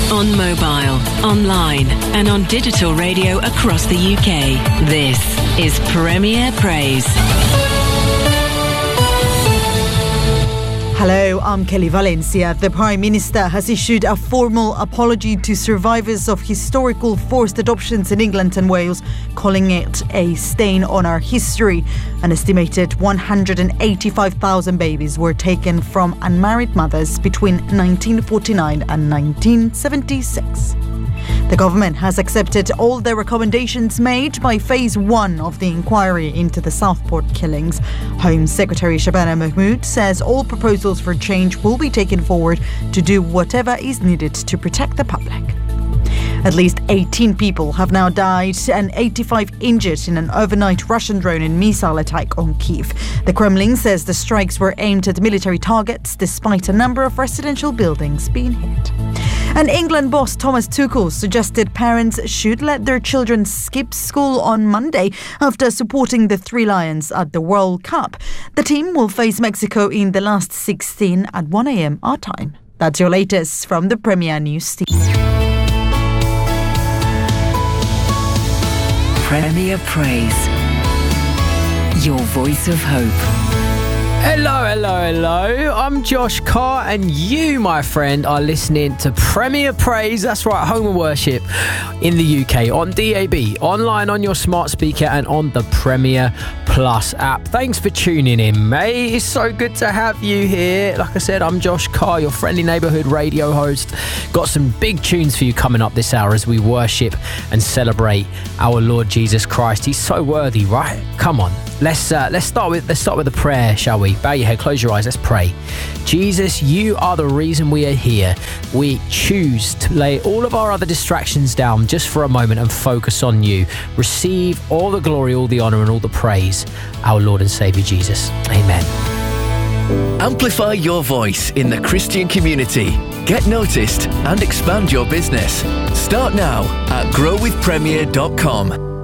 On mobile, online, and on digital radio across the UK. This is Premier Praise. Hello, I'm Kelly Valencia. The Prime Minister has issued a formal apology to survivors of historical forced adoptions in England and Wales, calling it a stain on our history. An estimated 185,000 babies were taken from unmarried mothers between 1949 and 1976. The government has accepted all the recommendations made by Phase 1 of the inquiry into the Southport killings. Home Secretary Shabana Mahmood says all proposals for change will be taken forward to do whatever is needed to protect the public. At least 18 people have now died and 85 injured in an overnight Russian drone and missile attack on Kyiv. The Kremlin says the strikes were aimed at military targets despite a number of residential buildings being hit. And England boss Thomas Tuchel suggested parents should let their children skip school on Monday after supporting the Three Lions at the World Cup. The team will face Mexico in the last 16 at 1 a.m. our time. That's your latest from the Premier News team. Premier Praise. Your voice of hope. Hello. I'm Josh Carr, and you, my friend, are listening to Premier Praise. That's right, home of worship in the UK on DAB, online on your smart speaker, and on the Premier Plus app. Thanks for tuning in, mate. It's so good to have you here. Like I said, I'm Josh Carr, your friendly neighbourhood radio host. Got some big tunes for you coming up this hour as we worship and celebrate our Lord Jesus Christ. He's so worthy, right? Come on. Let's start with a prayer, shall we? Bow your head, close your eyes, let's pray. Jesus, you are the reason we are here. We choose to lay all of our other distractions down just for a moment and focus on you. Receive all the glory, all the honour and all the praise, our Lord and Saviour Jesus. Amen. Amplify your voice in the Christian community. Get noticed and expand your business. Start now at growwithpremier.com.